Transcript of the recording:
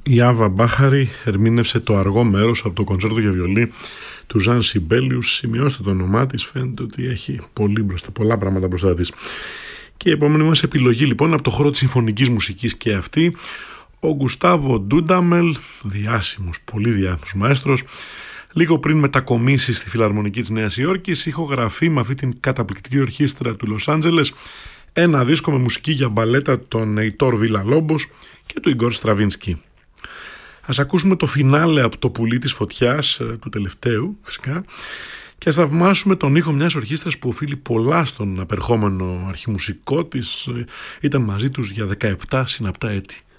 Η Άβα Μπάχαρη ερμήνευσε το αργό μέρος από το κοντσέρτο για βιολί του Ζαν Σιμπέλιους. Σημειώστε το όνομά της, φαίνεται ότι έχει πολλά πράγματα μπροστά της. Και η επόμενη μας επιλογή λοιπόν από το χώρο της συμφωνικής μουσικής και αυτή, ο Γκουστάβο Ντούνταμελ, πολύ διάσημος μαέστρος, λίγο πριν μετακομίσει στη Φιλαρμονική της Νέας Υόρκης, ηχογραφεί με αυτή την καταπληκτική ορχήστρα του Λος Άντζελες ένα δίσκο με μουσική για μπαλέτα των Αϊτόρ Βίλα-Λόμπος και του Ιγκόρ Στραβίνσκι. Ας ακούσουμε το φινάλε από το Πουλί της Φωτιάς, του τελευταίου φυσικά, και ας θαυμάσουμε τον ήχο μιας ορχήστρας που οφείλει πολλά στον απερχόμενο αρχιμουσικό της. Ήταν μαζί τους για 17 συναπτά έτη.